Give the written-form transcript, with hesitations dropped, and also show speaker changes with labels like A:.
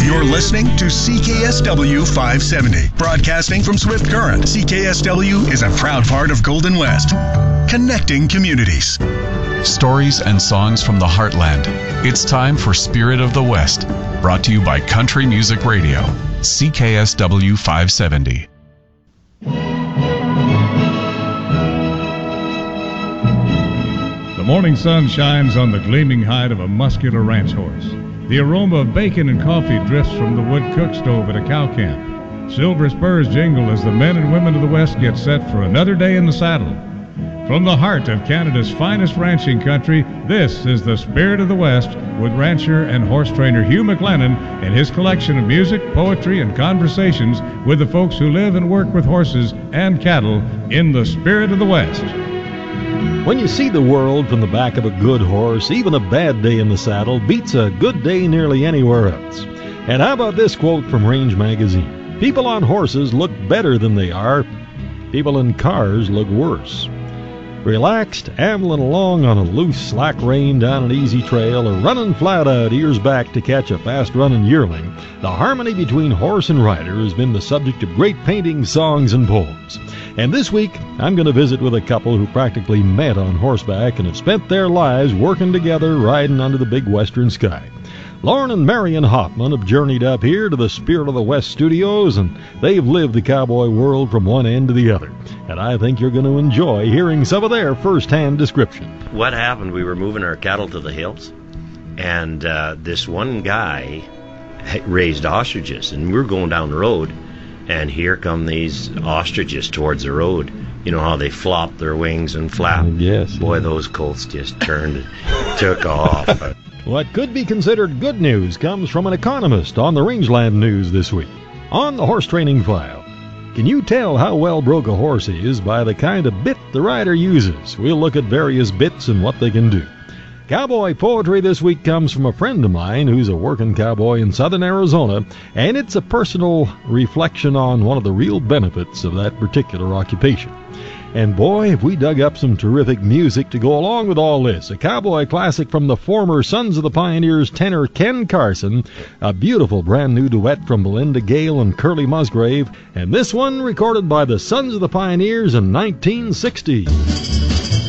A: You're listening to CKSW 570, broadcasting from Swift Current. CKSW is a proud part of Golden West, connecting communities.
B: Stories and songs from the heartland. It's time for Spirit of the West, brought to you by Country Music Radio, CKSW 570.
C: The morning sun shines on the gleaming hide of a muscular ranch horse. The aroma of bacon and coffee drifts from the wood cook stove at a cow camp. Silver spurs jingle as the men and women of the West get set for another day in the saddle. From the heart of Canada's finest ranching country, this is the Spirit of the West with rancher and horse trainer Hugh McLennan and his collection of music, poetry, and conversations with the folks who live and work with horses and cattle in the Spirit of the West.
D: When you see the world from the back of a good horse, even a bad day in the saddle beats a good day nearly anywhere else. And how about this quote from Range Magazine? People on horses look better than they are. People in cars look worse. Relaxed, ambling along on a loose, slack rein down an easy trail, or running flat out, ears back to catch a fast-running yearling, the harmony between horse and rider has been the subject of great paintings, songs, and poems. And this week, I'm going to visit with a couple who practically met on horseback and have spent their lives working together riding under the big western sky. Lauren and Marion Hoffman have journeyed up here to the Spirit of the West studios, and they've lived the cowboy world from one end to the other. And I think you're going to enjoy hearing some of their first-hand description.
E: What happened, we were moving our cattle to the hills, and this one guy raised ostriches, and we were going down the road, and here come these ostriches towards the road. You know how they flop their wings and flap?
D: Yes.
E: Boy, those colts just turned and took off.
D: What could be considered good news comes from an economist on the Rangeland News this week. On the horse training file, can you tell how well broke a horse is by the kind of bit the rider uses? We'll look at various bits and what they can do. Cowboy poetry this week comes from a friend of mine who's a working cowboy in southern Arizona, and it's a personal reflection on one of the real benefits of that particular occupation. And boy, have we dug up some terrific music to go along with all this. A cowboy classic from the former Sons of the Pioneers tenor Ken Carson, a beautiful brand new duet from Belinda Gale and Curly Musgrave, and this one recorded by the Sons of the Pioneers in 1960.